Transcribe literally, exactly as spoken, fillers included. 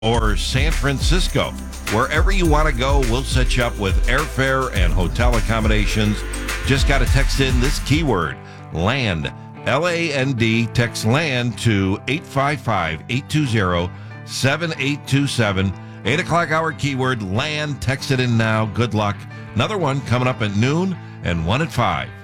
or San Francisco. Wherever you want to go, we'll set you up with airfare and hotel accommodations. Just got to text in this keyword, LAND, L A N D. Text LAND to eight five five, eight two zero, seven eight two seven. eight o'clock hour keyword, LAND. Text it in now. Good luck. Another one coming up at noon and one at five.